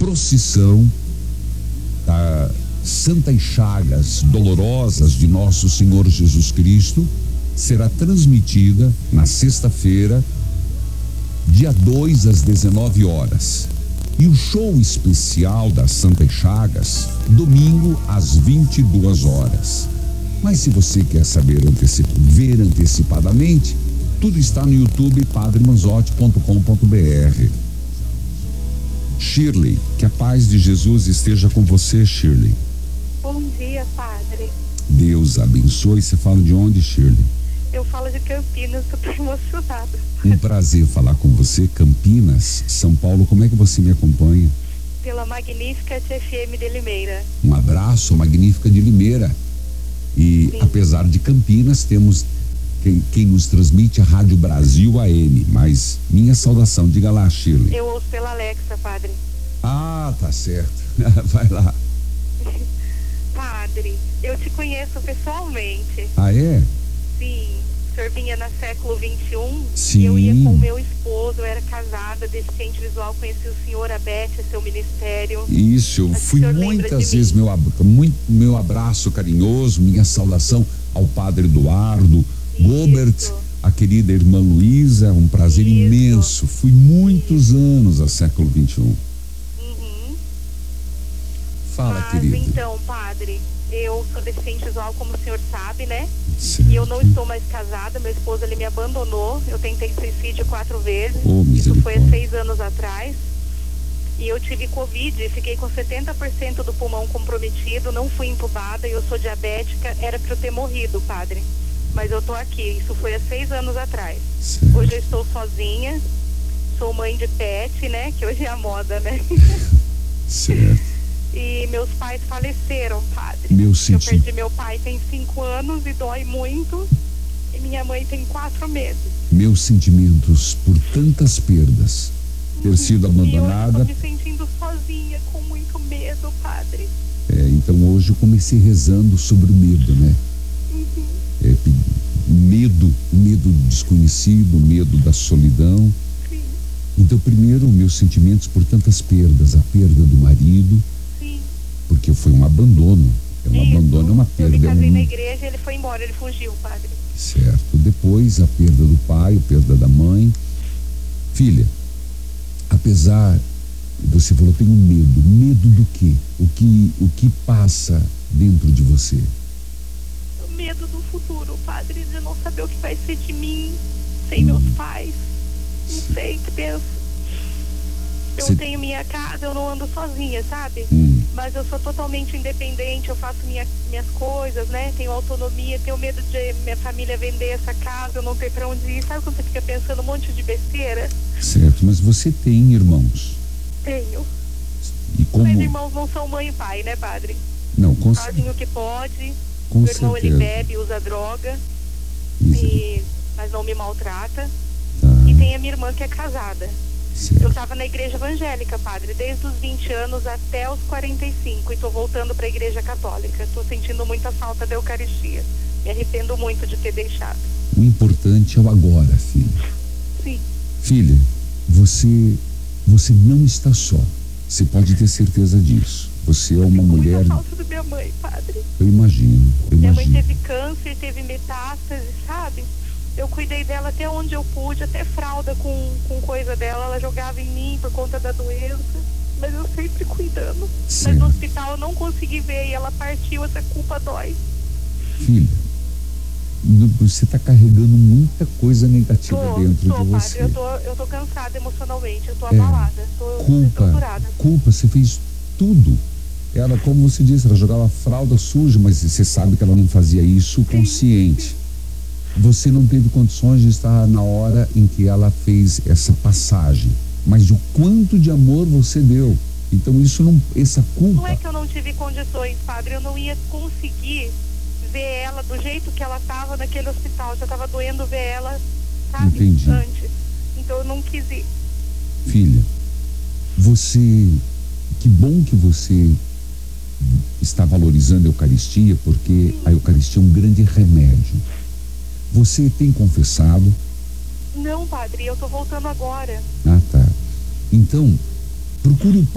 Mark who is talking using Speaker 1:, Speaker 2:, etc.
Speaker 1: procissão da Santas Chagas Dolorosas de Nosso Senhor Jesus Cristo será transmitida na sexta-feira, dia 2 às 19 horas. E o show especial das Santas Chagas, domingo às 22 horas. Mas se você quer saber ver antecipadamente, tudo está no YouTube padremanzotti.com.br. Shirley, que a paz de Jesus esteja com você, Shirley.
Speaker 2: Bom dia, padre.
Speaker 1: Deus abençoe. Você fala de onde, Shirley?
Speaker 2: Eu falo de Campinas, eu tô emocionada.
Speaker 1: Um prazer falar com você. Campinas, São Paulo, como é que você me acompanha?
Speaker 2: Pela Magnífica FM de Limeira.
Speaker 1: Um abraço, Magnífica de Limeira. E sim, apesar de Campinas, temos quem nos transmite a Rádio Brasil AM. Mas minha saudação, diga lá, Shirley.
Speaker 2: Eu ouço pela Alexa, padre.
Speaker 1: Ah, tá certo. Vai lá.
Speaker 2: Padre, eu te conheço pessoalmente.
Speaker 1: Ah, é?
Speaker 2: Sim, o senhor vinha na século XXI.
Speaker 1: Sim.
Speaker 2: E eu ia com o meu esposo, eu era casada, deficiente visual, conheci o senhor Abete, seu ministério.
Speaker 1: Isso, eu fui muitas vezes, meu abraço carinhoso, minha saudação ao padre Eduardo, Gobert, a querida irmã Luísa, um prazer imenso. Fui muitos anos a século XXI. Fala, querida.
Speaker 2: Então, padre, eu sou deficiente visual, como o senhor sabe, né?
Speaker 1: Certo.
Speaker 2: E eu não estou mais casada, meu esposo, ele me abandonou, eu tentei suicídio 4 vezes, isso foi há 6 anos atrás, e eu tive Covid, fiquei com 70% do pulmão comprometido, não fui entubada, eu sou diabética, era para eu ter morrido, padre, mas eu tô aqui, isso foi há 6 anos atrás.
Speaker 1: Certo.
Speaker 2: Hoje eu estou sozinha, sou mãe de pet, né, que hoje é a moda, né?
Speaker 1: Certo.
Speaker 2: E meus pais faleceram, padre.
Speaker 1: Eu
Speaker 2: perdi meu pai tem 5 anos e dói muito. E minha mãe tem 4 meses.
Speaker 1: Meus sentimentos por tantas perdas. Ter sido abandonada.
Speaker 2: E hoje eu tô me sentindo sozinha, com muito medo, padre.
Speaker 1: Então hoje eu comecei rezando sobre o medo, né? Medo desconhecido, medo da solidão.
Speaker 2: Sim.
Speaker 1: Então primeiro meus sentimentos por tantas perdas, a perda do marido. Porque foi um abandono. Abandono é uma perda.
Speaker 2: Eu me casei na igreja, ele foi embora, ele fugiu, padre.
Speaker 1: Certo. Depois a perda do pai, a perda da mãe. Filha, apesar, você falou, tenho medo. Medo do quê? O que passa dentro de você?
Speaker 2: O medo do futuro, padre, de não saber o que vai ser de mim, sem meus pais. Não sei o que penso. Eu tenho minha casa, eu não ando sozinha, sabe? Mas eu sou totalmente independente, eu faço minhas coisas, né? Tenho autonomia, tenho medo de minha família vender essa casa, eu não ter pra onde ir. Sabe quando você fica pensando um monte de besteira?
Speaker 1: Certo, mas você tem irmãos?
Speaker 2: Tenho.
Speaker 1: E como...
Speaker 2: Mas irmãos não são mãe e pai, né, padre?
Speaker 1: Não, com
Speaker 2: fazem o que pode.
Speaker 1: Com
Speaker 2: meu irmão,
Speaker 1: certeza.
Speaker 2: ele bebe, usa droga, mas não me maltrata.
Speaker 1: Tá.
Speaker 2: E tem a minha irmã que é casada.
Speaker 1: Certo.
Speaker 2: Eu estava na igreja evangélica, padre, desde os 20 anos até os 45 e estou voltando para a igreja católica. Estou sentindo muita falta da Eucaristia. Me arrependo muito de ter deixado.
Speaker 1: O importante é o agora, filha.
Speaker 2: Sim.
Speaker 1: Filha, você não está só. Você pode ter certeza disso. Você é uma mulher...
Speaker 2: Muita falta da minha mãe, padre.
Speaker 1: Eu imagino.
Speaker 2: Minha mãe teve câncer, teve metástase, sabe? Eu cuidei dela até onde eu pude, até fralda com coisa dela, ela jogava em mim por conta da doença, mas eu sempre cuidando.
Speaker 1: Certo.
Speaker 2: Mas no hospital eu não consegui ver e ela partiu, essa culpa dói.
Speaker 1: Filha, você está carregando muita coisa negativa dentro de você.
Speaker 2: Padre, eu tô cansada emocionalmente, eu tô abalada, tô estruturada.
Speaker 1: Culpa, você fez tudo. Ela, como você disse, ela jogava fralda suja, mas você sabe que ela não fazia isso consciente. Você não teve condições de estar na hora em que ela fez essa passagem, mas o quanto de amor você deu. Então essa culpa...
Speaker 2: Não é que eu não tive condições, padre, eu não ia conseguir ver ela do jeito que ela estava naquele hospital, já estava doendo ver ela, sabe?
Speaker 1: Entendi.
Speaker 2: Antes. Então eu não quis ir.
Speaker 1: Filha, que bom que você está valorizando a Eucaristia, porque a Eucaristia é um grande remédio. Você tem confessado?
Speaker 2: Não, padre, eu tô voltando agora.
Speaker 1: Ah, tá. Então, procure o